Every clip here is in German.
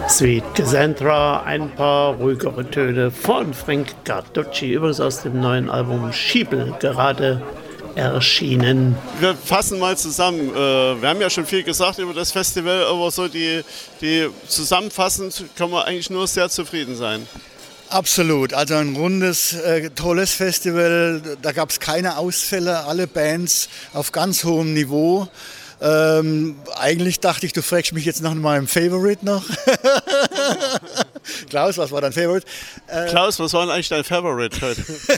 Sweet Cassandra, ein paar ruhigere Töne von Frank Carducci, übrigens aus dem neuen Album Schiebel, gerade erschienen. Wir fassen mal zusammen. Wir haben ja schon viel gesagt über das Festival, aber so die zusammenfassend können wir eigentlich nur sehr zufrieden sein. Absolut, also ein rundes, tolles Festival, da gab es keine Ausfälle, alle Bands auf ganz hohem Niveau. Eigentlich dachte ich, du fragst mich jetzt nach meinem Favorite noch. Klaus, was war dein Favorite? Klaus, was war denn eigentlich dein Favorite heute?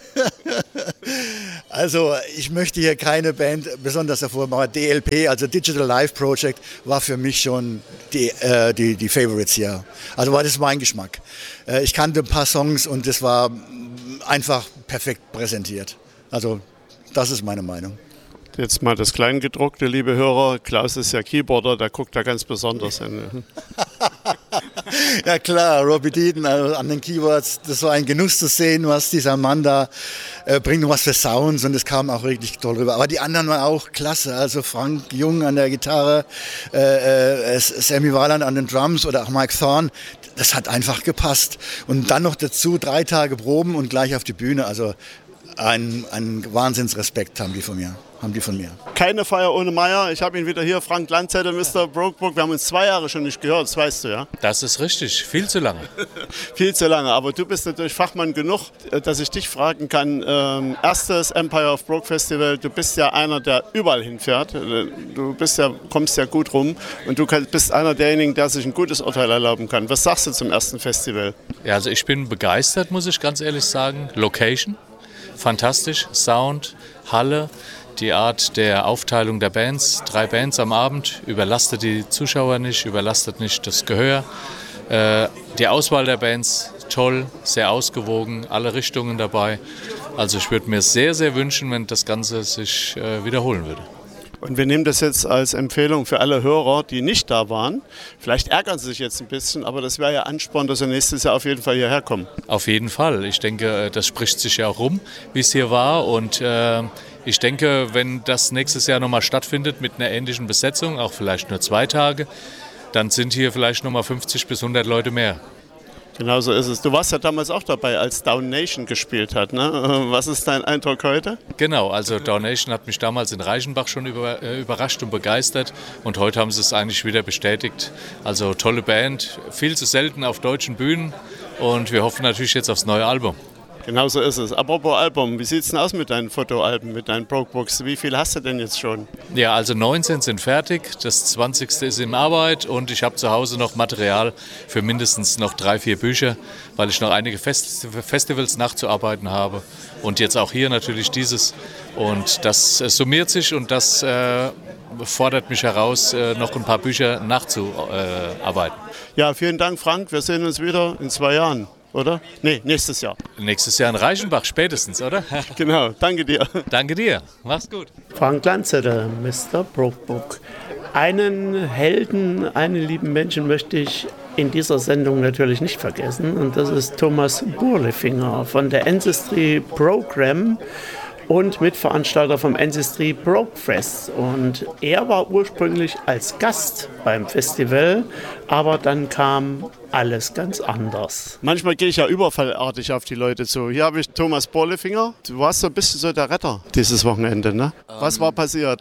Also ich möchte hier keine Band besonders hervormachen. DLP, also Digital Live Project, war für mich schon die Favorites hier. Also war das mein Geschmack. Ich kannte ein paar Songs und das war einfach perfekt präsentiert. Also das ist meine Meinung. Jetzt mal das Kleingedruckte, liebe Hörer. Klaus ist ja Keyboarder, der guckt da ganz besonders hin. Ja klar, Robbie Deaton an den Keyboards, das war ein Genuss zu sehen, was dieser Mann da bringt, noch was für Sounds, und das kam auch richtig toll rüber. Aber die anderen waren auch klasse, also Frank Jung an der Gitarre, Sammy Weiland an den Drums oder auch Mike Thorne, das hat einfach gepasst. Und dann noch dazu 3 Tage Proben und gleich auf die Bühne, also ein Wahnsinnsrespekt haben die von mir. Keine Feier ohne Meier. Ich habe ihn wieder hier, Frank Landzettel, Mr. Brokebook. Wir haben uns 2 Jahre schon nicht gehört, das weißt du, ja? Das ist richtig, viel zu lange. Viel zu lange, aber du bist natürlich Fachmann genug, dass ich dich fragen kann. Erstes Empire of Broke Festival, du bist ja einer, der überall hinfährt. Du kommst ja gut rum und du bist einer derjenigen, der sich ein gutes Urteil erlauben kann. Was sagst du zum ersten Festival? Ja, also ich bin begeistert, muss ich ganz ehrlich sagen. Location, fantastisch, Sound, Halle. Die Art der Aufteilung der Bands, 3 Bands am Abend, überlastet die Zuschauer nicht, überlastet nicht das Gehör. Die Auswahl der Bands, toll, sehr ausgewogen, alle Richtungen dabei. Also ich würde mir sehr, sehr wünschen, wenn das Ganze sich wiederholen würde. Und wir nehmen das jetzt als Empfehlung für alle Hörer, die nicht da waren. Vielleicht ärgern sie sich jetzt ein bisschen, aber das wäre ja Ansporn, dass sie nächstes Jahr auf jeden Fall hierher kommen. Auf jeden Fall. Ich denke, das spricht sich ja auch rum, wie es hier war. Und ich denke, wenn das nächstes Jahr nochmal stattfindet mit einer ähnlichen Besetzung, auch vielleicht nur 2 Tage, dann sind hier vielleicht nochmal 50 bis 100 Leute mehr. Genau so ist es. Du warst ja damals auch dabei, als Down Nation gespielt hat, ne? Was ist dein Eindruck heute? Genau, also Down Nation hat mich damals in Reichenbach schon überrascht und begeistert, und heute haben sie es eigentlich wieder bestätigt. Also tolle Band, viel zu selten auf deutschen Bühnen, und wir hoffen natürlich jetzt aufs neue Album. Genau so ist es. Apropos Album, wie sieht es denn aus mit deinen Fotoalben, mit deinen Brokebooks? Wie viel hast du denn jetzt schon? Ja, also 19 sind fertig, das 20. ist in Arbeit, und ich habe zu Hause noch Material für mindestens noch 3, 4 Bücher, weil ich noch einige Festivals nachzuarbeiten habe, und jetzt auch hier natürlich dieses. Und das summiert sich, und das fordert mich heraus, noch ein paar Bücher nachzuarbeiten. Ja, vielen Dank, Frank. Wir sehen uns wieder in 2 Jahren. Oder? Nee, nächstes Jahr. Nächstes Jahr in Reichenbach spätestens, oder? Genau, danke dir. Danke dir, mach's gut. Frank Landzettel, Mr. Brokebook. Einen Helden, einen lieben Menschen möchte ich in dieser Sendung natürlich nicht vergessen, und das ist Thomas Burlefinger von der Ancestry Program und Mitveranstalter vom Ancestry Brokefest. Und er war ursprünglich als Gast beim Festival, aber dann kam alles ganz anders. Manchmal gehe ich ja überfallartig auf die Leute zu. Hier habe ich Thomas Burlefinger. Du warst so ein bisschen so der Retter dieses Wochenende, ne? Was war passiert?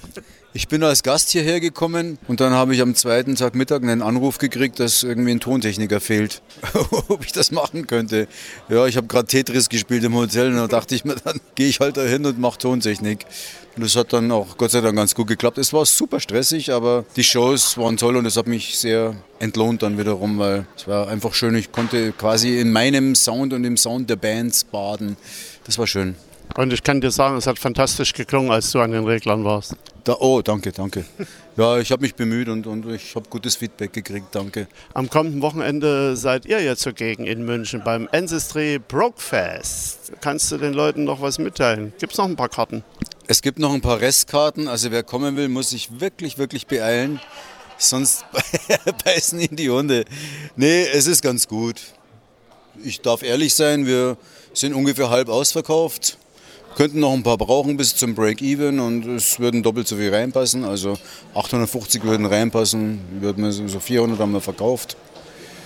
Ich bin als Gast hierher gekommen, und dann habe ich am 2. Tag Mittag einen Anruf gekriegt, dass irgendwie ein Tontechniker fehlt, ob ich das machen könnte. Ja, ich habe gerade Tetris gespielt im Hotel, und da dachte ich mir, dann gehe ich halt dahin und mache Tontechnik. Und das hat dann auch Gott sei Dank ganz gut geklappt. Es war super stressig, aber die Shows waren toll, und es hat mich sehr entlohnt dann wiederum, weil es war einfach schön. Ich konnte quasi in meinem Sound und im Sound der Bands baden. Das war schön. Und ich kann dir sagen, es hat fantastisch geklungen, als du an den Reglern warst. Oh, danke. Ja, ich habe mich bemüht, und ich habe gutes Feedback gekriegt, danke. Am kommenden Wochenende seid ihr ja zugegen in München beim Ancestry Brokefest. Kannst du den Leuten noch was mitteilen? Gibt es noch ein paar Karten? Es gibt noch ein paar Restkarten, also wer kommen will, muss sich wirklich, wirklich beeilen. Sonst beißen ihn die Hunde. Nee, es ist ganz gut. Ich darf ehrlich sein, wir sind ungefähr halb ausverkauft. Könnten noch ein paar brauchen bis zum Break-Even, und es würden doppelt so viel reinpassen. Also 850 würden reinpassen, so 400 haben wir verkauft.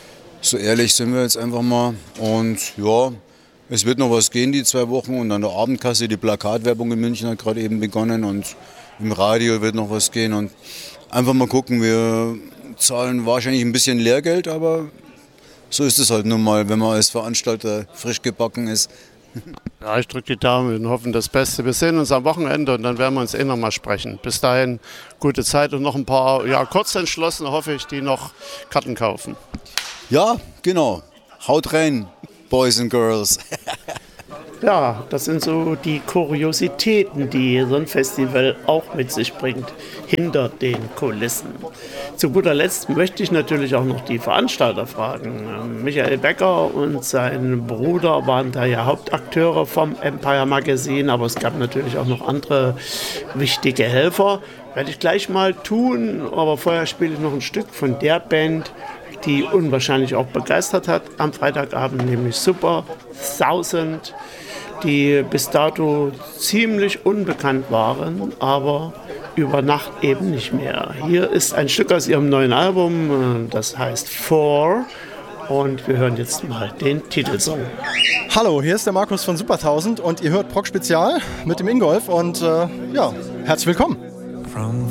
So ehrlich sind wir jetzt einfach mal. Und ja, es wird noch was gehen die 2 Wochen und an der Abendkasse, die Plakatwerbung in München hat gerade eben begonnen und im Radio wird noch was gehen und einfach mal gucken, wir zahlen wahrscheinlich ein bisschen Lehrgeld, aber so ist es halt nun mal, wenn man als Veranstalter frisch gebacken ist. Ja, ich drücke die Daumen und hoffen das Beste. Wir sehen uns am Wochenende und dann werden wir uns noch mal sprechen. Bis dahin gute Zeit und noch ein paar Kurzentschlossene, hoffe ich, die noch Karten kaufen. Ja, genau. Haut rein, Boys and Girls. Ja, das sind so die Kuriositäten, die so ein Festival auch mit sich bringt, hinter den Kulissen. Zu guter Letzt möchte ich natürlich auch noch die Veranstalter fragen. Michael Becker und sein Bruder waren da ja Hauptakteure vom Empire Magazine, aber es gab natürlich auch noch andere wichtige Helfer. Werde ich gleich mal tun, aber vorher spiele ich noch ein Stück von der Band, die unwahrscheinlich auch begeistert hat am Freitagabend, nämlich Super 1000, die bis dato ziemlich unbekannt waren, aber über Nacht eben nicht mehr. Hier ist ein Stück aus ihrem neuen Album, das heißt Four, und wir hören jetzt mal den Titelsong. Hallo, hier ist der Markus von Super 1000 und ihr hört Prog Spezial mit dem Ingolf und herzlich willkommen. From